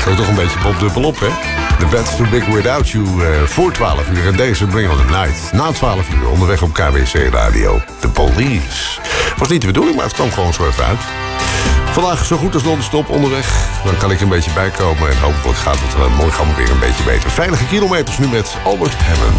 ook toch een beetje popdubbel op, hè? The Band's Too Big Without You voor 12 uur. En deze Bring on the Night. Na 12 uur onderweg op KWC Radio. The Police. Was niet de bedoeling, maar het kwam gewoon zo even uit. Vandaag zo goed als non-stop onderweg. Dan kan ik een beetje bijkomen. En hopelijk gaat het morgen allemaal weer een beetje beter. Veilige kilometers nu met Albert Hammond.